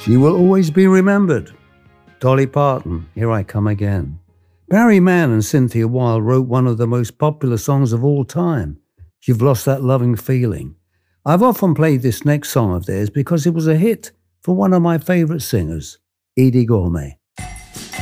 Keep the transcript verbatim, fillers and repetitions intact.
She will always be remembered. Dolly Parton, Here I Come Again. Barry Mann and Cynthia Wilde wrote one of the most popular songs of all time, You've Lost That Loving Feeling. I've often played this next song of theirs because it was a hit for one of my favourite singers, Eydie Gormé.